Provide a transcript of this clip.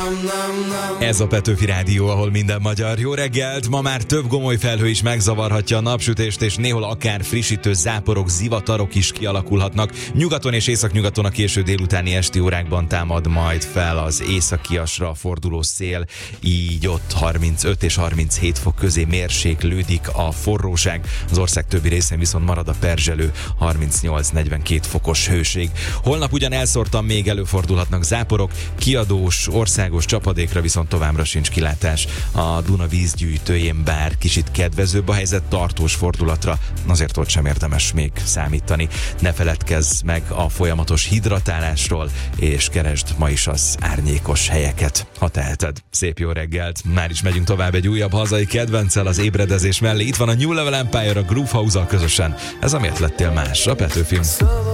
Ez a Petőfi Rádió, ahol minden magyar. Jó reggelt! Ma már több gomoly felhő is megzavarhatja a napsütést, és néhol akár frissítő záporok, zivatarok is kialakulhatnak. Nyugaton és északnyugaton a késő délutáni esti órákban támad majd fel az északiasra forduló szél, így ott 35 és 37 fok közé mérséklődik a forróság. Az ország többi részén viszont marad a perzselő 38-42 fokos hőség. Holnap ugyan elszórtan még előfordulhatnak záporok, kiadós, országos csapadékra viszont továbbra sincs kilátás. A Duna vízgyűjtőjén bár kicsit kedvezőbb a helyzet, tartós fordulatra azért ott sem érdemes még számítani. Ne feledkezz meg a folyamatos hidratálásról, és keresd ma is az árnyékos helyeket, ha teheted. Szép jó reggelt! Már is megyünk tovább egy újabb hazai kedvenccel az ébredezés mellé. Itt van a New Level Empire a Groove House-al közösen. Ez amiért lettél más, a Petőfi.